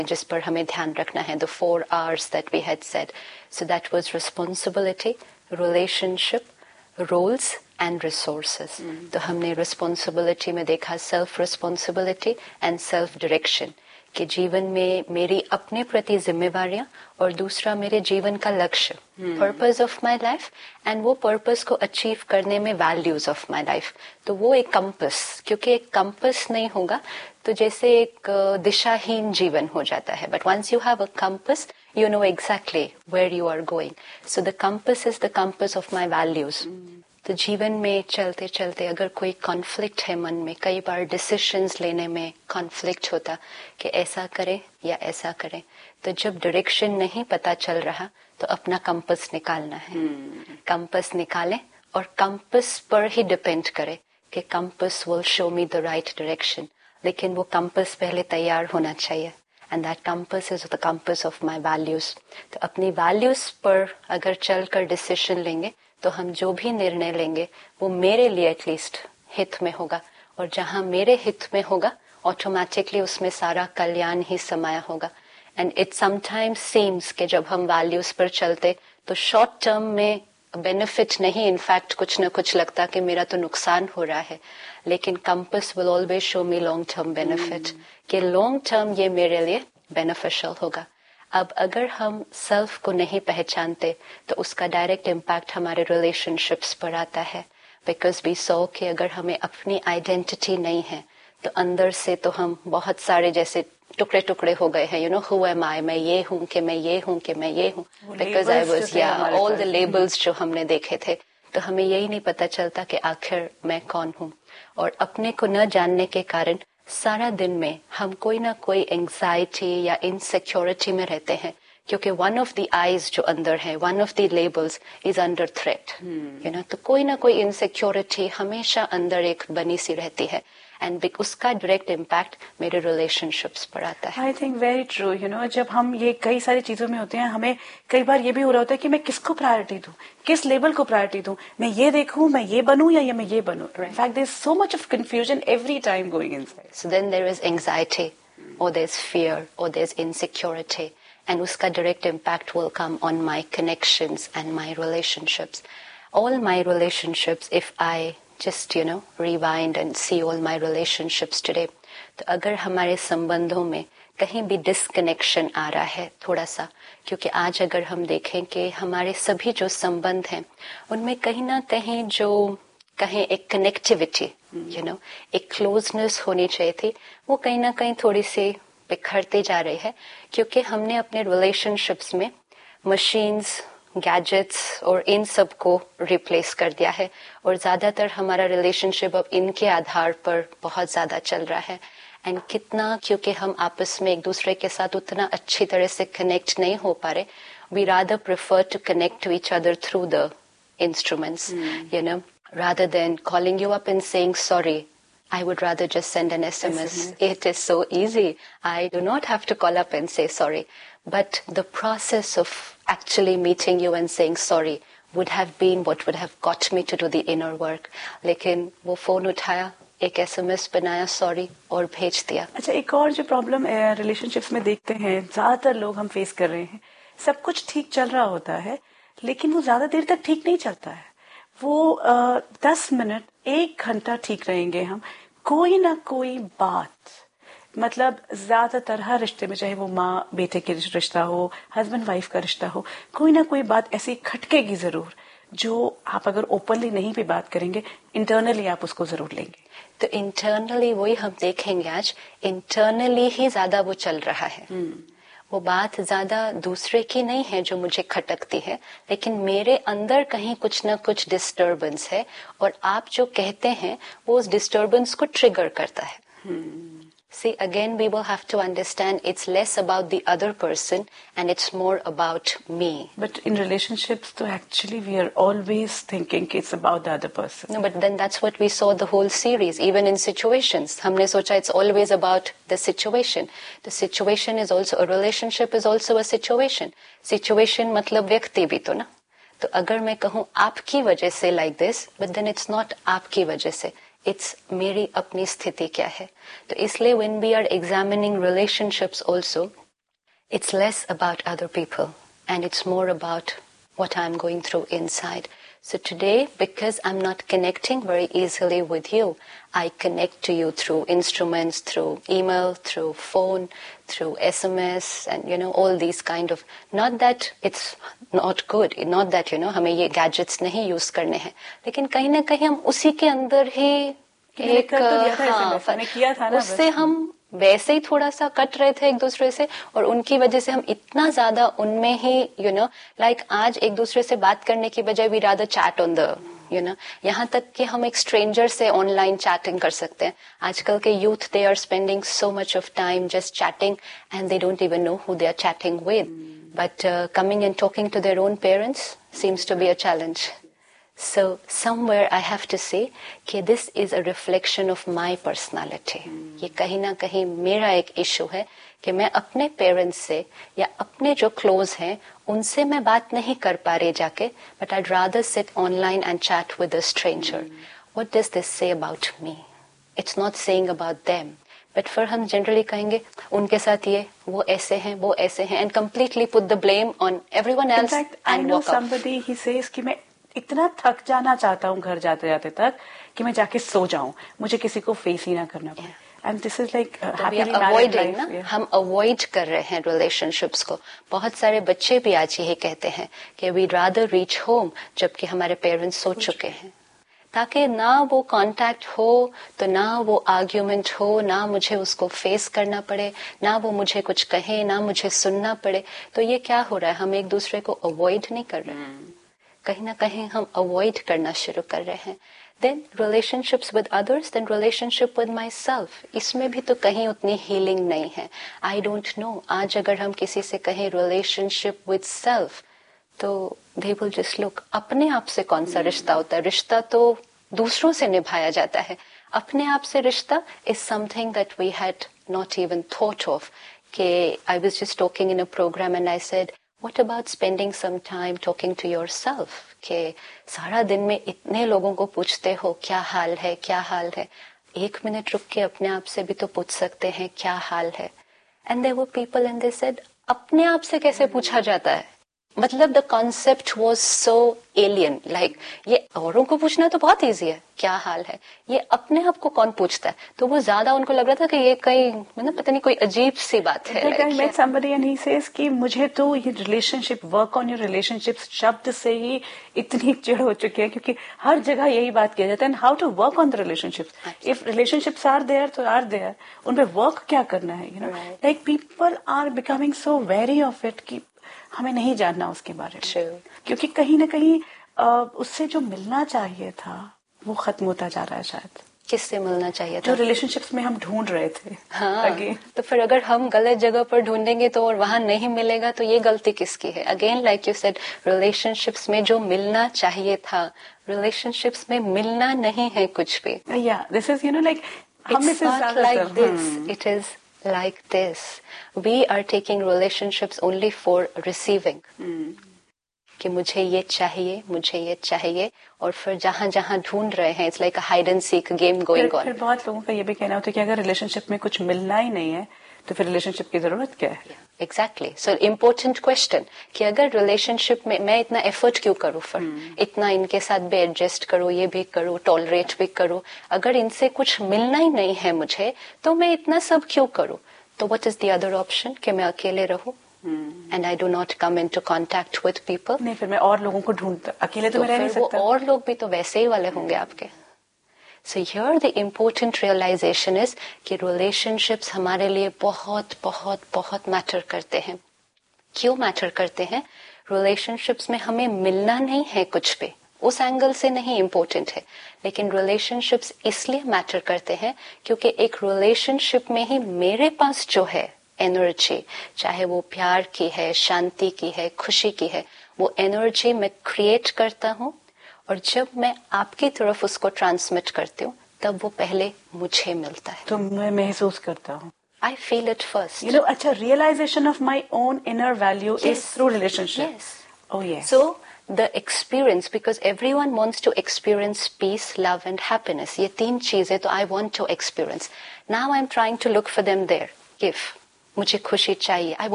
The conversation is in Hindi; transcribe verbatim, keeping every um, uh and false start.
जिस पर हमें ध्यान रखना है, the four hours that we had said. So that was responsibility, relationship, roles and resources. तो हमने रिस्पॉन्सिबिलिटी में देखा self responsibility and self direction, कि जीवन में मेरी अपने प्रति जिम्मेवारियां और दूसरा मेरे जीवन का लक्ष्य, purpose of my life, and वो पर्पस को अचीव करने में वैल्यूज ऑफ माय लाइफ. तो वो एक कंपस, क्योंकि एक कंपस नहीं होगा तो जैसे एक दिशाहीन जीवन हो जाता है. But once you have a compass, you know exactly where you are going. So the compass is the compass of my values. तो जीवन में चलते चलते अगर कोई कॉन्फ्लिक्ट है मन में, कई बार डिसीजंस लेने में कॉन्फ्लिक्ट होता कि ऐसा करें या ऐसा करें, तो जब डायरेक्शन नहीं पता चल रहा तो अपना कंपास निकालना है. कंपास निकालें और कंपास पर ही डिपेंड करे कि compass will show me the right direction. लेकिन वो कंपास पहले तैयार होना चाहिए. And that compass is the compass of my values. तो अपनी values पर अगर चलकर डिसीजन लेंगे तो हम जो भी निर्णय लेंगे वो मेरे लिए एटलीस्ट हित में होगा, और जहां मेरे हित में होगा ऑटोमेटिकली उसमें सारा कल्याण ही समाया होगा. एंड इट समटाइम्स सीम्स कि जब हम values पर चलते तो शॉर्ट टर्म में बेनिफिट नहीं, इनफैक्ट कुछ न कुछ लगता कि मेरा तो नुकसान हो रहा है, लेकिन compass will always show me long term benefit, कि लॉन्ग टर्म ये मेरे लिए बेनिफिशियल होगा. अब अगर हम सेल्फ को नहीं पहचानते तो उसका डायरेक्ट इम्पैक्ट हमारे रिलेशनशिप्स पर आता है. बिकॉज वी सो कि अगर हमें अपनी आइडेंटिटी नहीं है तो अंदर से तो हम बहुत सारे जैसे टुकड़े टुकड़े हो गए हैं. यू नो, हु एम आई, मैं ये हूँ कि मैं ये हूँ कि मैं ये हूँ. बिकॉज आई वाज या ऑल द लेबल्स जो हमने देखे थे, तो हमें यही नहीं पता चलता कि आखिर मैं कौन हूँ. और अपने को न जानने के कारण सारा दिन में हम कोई ना कोई एंजाइटी या इनसिक्योरिटी में रहते हैं, क्योंकि वन ऑफ द आईज जो अंदर है, one of the labels is under threat. You know, तो कोई ना कोई इनसिक्योरिटी हमेशा अंदर एक बनी सी रहती है, एंड उसका डायरेक्ट इम्पैक्ट मेरे रिलेशनशिप्स पर आता है. I think very true. You know, जब हम ये कई सारी चीजों में होते हैं, हमें कई बार ये भी हो रहा होता है कि मैं किसको प्रायोरिटी दूं, किस लेवल को प्रायोरिटी दूं, मैं ये देखूं, मैं ये बनूं या ये मैं ये बनूं. In fact there is so much of confusion every time going inside. So then there is anxiety और देयर इज फियर और देयर इज इनसिक्योरिटी, एंड उसका direct impact will come on my connections and my relationships. All my relationships, if I just you know rewind and see all my relationships today, तो अगर हमारे संबंधों में कहीं भी डिस्कनेक्शन आ रहा है थोड़ा सा, क्योंकि आज अगर हम देखें कि हमारे सभी जो संबंध हैं उनमें कहीं ना कहीं जो कहीं एक कनेक्टिविटी, यू नो, एक क्लोजनेस होनी चाहिए थी, वो कहीं ना कहीं थोड़ी सी बिखरते जा रही है, क्योंकि हमने अपने रिलेशनशिप्स में मशीन्स, गैजेट्स और इन सब को रिप्लेस कर दिया है, और ज्यादातर हमारा रिलेशनशिप अब इनके आधार पर बहुत ज्यादा चल रहा है. एंड कितना, क्योंकि हम आपस में एक दूसरे के साथ उतना अच्छी तरह से कनेक्ट नहीं हो पा रहे, we rather prefer to connect to each other through the instruments, you know, rather than calling you up and saying sorry. I would rather just send an S M S. S M S. It is so easy. I do not have to call up and say sorry. But the process of actually meeting you and saying sorry would have been what would have got me to do the inner work. लेकिन वो फोन उठाया, एक एसएमएस बनाया सॉरी और भेज दिया. अच्छा, एक और जो प्रॉब्लम रिलेशनशिप्स में देखते हैं, ज्यादातर लोग हम फेस कर रहे हैं, सब कुछ ठीक चल रहा होता है लेकिन वो ज्यादा देर तक ठीक नहीं चलता है. वो आ, दस मिनट एक घंटा ठीक रहेंगे हम, कोई ना कोई बात, मतलब ज्यादातर हर रिश्ते में, चाहे वो माँ बेटे के रिश्ता हो, हस्बैंड वाइफ का रिश्ता हो, कोई ना कोई बात ऐसी खटकेगी जरूर, जो आप अगर ओपनली नहीं भी बात करेंगे, इंटरनली आप उसको जरूर लेंगे. तो इंटरनली वही हम देखेंगे आज, इंटरनली ही ज्यादा वो चल रहा है. hmm. वो बात ज्यादा दूसरे की नहीं है जो मुझे खटकती है, लेकिन मेरे अंदर कहीं कुछ ना कुछ डिस्टर्बेंस है, और आप जो कहते हैं वो उस डिस्टर्बेंस को ट्रिगर करता है. hmm. See, again, we will have to understand it's less about the other person and it's more about me. But in relationships, though, actually, we are always thinking it's about the other person. No, but then that's what we saw the whole series, even in situations. हमने सोचा it's always about the situation. The situation is also, a relationship is also a situation. Situation मतलब व्यक्ति भी तो ना. तो अगर मैं कहूँ आपकी वजह से like this, but then it's not आपकी वजह से. It's मेरी अपनी स्थिति क्या है. तो इसलिए when we are examining relationships also, It's less about other people and it's more about what I'm going through inside. So today, because I'm not connecting very easily with you, I connect to you through instruments, through email, through phone, through S M S, and you know, all these kind of, not that it's not good, not that, you know, हमें ये gadgets नहीं use करने हैं, लेकिन कहीं ना कहीं हम उसी के अंदर ही एक, हाँ, उससे हम वैसे ही थोड़ा सा कट रहे थे एक दूसरे से, और उनकी वजह से हम इतना ज्यादा उनमें ही, यू नो, लाइक आज एक दूसरे से बात करने की बजाय we rather chat on the, you know, यहाँ तक कि हम एक स्ट्रेंजर से ऑनलाइन चैटिंग कर सकते हैं. आजकल के youth, they are spending so much of time just chatting and they don't even know who they are chatting with, but coming and talking to their own parents seems to be a challenge. So somewhere I have to say कि this is a reflection of my personality. ये कहीं ना कहीं मेरा एक इशू है कि मैं अपने पेरेंट्स से या अपने जो क्लोज हैं उनसे मैं बात नहीं कर पा रही जाके, but I'd rather sit online and chat with a stranger. What does this say about me? It's not saying about them. But फिर हम जनरली कहेंगे उनके साथ ये, वो ऐसे हैं, वो ऐसे हैं, and completely put the blame on everyone else. In fact, I and know walk somebody, he says कि मैं इतना थक जाना चाहता हूँ घर जाते जाते तक कि मैं जाके सो जाऊं, मुझे किसी को फेस ही ना करना पड़े. And this is like avoiding ना, हम अवॉइड कर रहे हैं रिलेशनशिप्स को. बहुत सारे बच्चे भी आज यही कहते हैं कि वी रादर रीच होम, जबकि हमारे पेरेंट्स सो चुके हैं, ताकि ना वो कांटेक्ट हो, तो ना वो आर्ग्यूमेंट हो, ना मुझे उसको फेस करना पड़े, ना वो मुझे कुछ कहे, ना मुझे सुनना पड़े. तो ये क्या हो रहा है, हम एक दूसरे को अवॉइड नहीं कर रहे हैं, कहीं ना कहीं हम अवॉइड करना शुरू कर रहे हैं. Then relationships with others, then relationship with my self, इसमें भी तो कहीं उतनी हीलिंग नहीं है. आई डोंट नो, आज अगर हम किसी से कहें रिलेशनशिप विद सेल्फ, तो दे विल जस्ट लुक, अपने आप से कौन सा रिश्ता होता है? रिश्ता तो दूसरों से निभाया जाता है, अपने आप से रिश्ता is something that we had not even thought of. के I was just talking in a programme and I said, What about spending some time talking to yourself? कि सारा दिन में इतने लोगों को पूछते हो क्या हाल है, क्या हाल है, एक मिनट रुक के अपने आप से भी तो पूछ सकते हैं क्या हाल है. And there were people and they said, अपने आप से कैसे पूछा जाता है? मतलब the concept was so alien. Like ये औरों को पूछना तो बहुत इजी है, क्या हाल है, ये अपने आप को कौन पूछता है? तो वो ज्यादा उनको लग रहा था कि ये कहीं मतलब पता नहीं कोई अजीब सी बात है. Like I met somebody and he says कि मुझे तो ये relationship, work on your relationships शब्द से ही इतनी चिढ़ हो चुकी है, क्योंकि हर जगह यही बात किया जाता है. And how to work on the relationships? If relationships are there, तो are there. उन पे work क्या करना है? You know, right. Like people are becoming so wary of it कि हमें नहीं जानना उसके बारे में. True. क्योंकि कहीं ना कहीं उससे जो मिलना चाहिए था वो खत्म होता जा रहा है. शायद किससे मिलना चाहिए था? जो रिलेशनशिप्स में हम ढूंढ रहे थे. हाँ, तो फिर अगर हम गलत जगह पर ढूंढेंगे तो और वहां नहीं मिलेगा, तो ये गलती किसकी है? Again like you said, relationships में जो मिलना चाहिए था, रिलेशनशिप्स में मिलना नहीं है कुछ भी. या this is you know like It's not like this. It is like this. We are taking relationships only for receiving. कि मुझे ये चाहिए, मुझे ये चाहिए, और फिर जहां जहां ढूंढ रहे हैं, it's like a hide and seek game going on. फिर बहुत लोगों का ये भी कहना होता है कि अगर रिलेशनशिप में कुछ मिलना ही नहीं है तो फिर रिलेशनशिप की जरूरत क्या है? Exactly. So important question कि अगर रिलेशनशिप में मैं इतना एफर्ट क्यों करूँ, फिर hmm. इतना इनके साथ भी एडजस्ट करो, ये भी करो, टॉलरेट भी करो, अगर इनसे कुछ मिलना ही नहीं है मुझे, तो मैं इतना सब क्यों करूँ? तो what is the other option कि मैं अकेले रहूँ hmm. and I do not come into contact with people? नहीं, फिर मैं और लोगों को ढूंढता, अकेले तो, तो मैं रह नहीं सकता. वो और लोग भी तो वैसे ही वाले होंगे आपके. So here the important realization is कि relationships हमारे लिए बहुत बहुत बहुत मैटर करते हैं. क्यों मैटर करते हैं? relationships में हमें मिलना नहीं है कुछ भी, उस एंगल से नहीं इम्पोर्टेंट है, लेकिन relationships इसलिए मैटर करते हैं क्योंकि एक relationship में ही मेरे पास जो है एनर्जी, चाहे वो प्यार की है, शांति की है, खुशी की है, वो एनर्जी मैं क्रिएट करता हूँ, और जब मैं आपकी तरफ उसको ट्रांसमिट करती हूँ तब वो पहले मुझे मिलता है. तो मैं महसूस करता हूँ. I feel it first. You know, अच्छा, realization of my own inner value yes. is through relationship. Yes. Oh yes. So the experience, because everyone wants to experience peace, love and happiness. ये तीन चीजें तो I want to experience. Now I'm trying to look for them there. If मुझे खुशी चाहिए, I